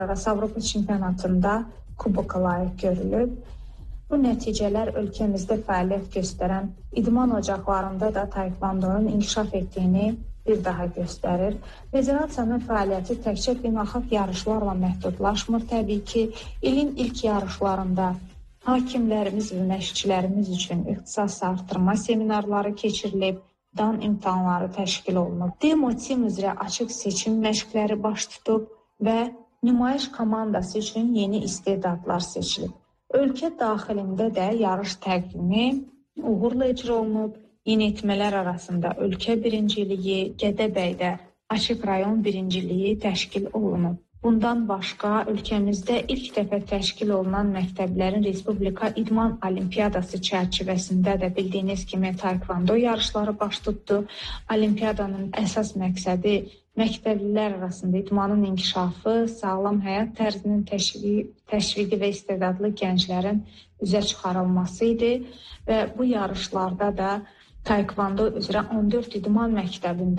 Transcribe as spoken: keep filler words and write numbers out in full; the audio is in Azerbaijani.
Avropa çempionatında kuboka layiq görülüb. Bu nəticələr ölkəmizdə fəaliyyət göstərən idman ocaqlarında da taekvondonun inkişaf etdiyini bir daha göstərir. Federasiyanın fəaliyyəti təkcə beynəlxalq yarışlarla məhdudlaşmır. Təbii ki, ilin ilk yarışlarında hakimlərimiz və məşqçilərimiz üçün ixtisas artırma seminarları keçirilib, dan imtahanları təşkil olunub. Demo tim üzrə açıq seçim məşqləri baş tutub və nümayiş komandası üçün yeni istedadlar seçilib. Ölkə daxilində də yarış təqvimi uğurla icra olunub. Yeniyetmələr arasında ölkə birinciliyi, Gədəbəydə açıq rayon birinciliyi təşkil olunub. Bundan başqa ölkəmizdə ilk dəfə təşkil olunan məktəblərin Respublika İdman Olimpiyadası çərçivəsində də bildiyiniz kimi taekvondo yarışları baş tutdu. Olimpiyadanın əsas məqsədi məktəblilər arasında idmanın inkişafı, sağlam həyat tərzinin təşviqi, təşviqi və istedadlı gənclərin üzə çıxarılması idi və bu yarışlarda da taekvondo üzrə on dörd idman məktəbində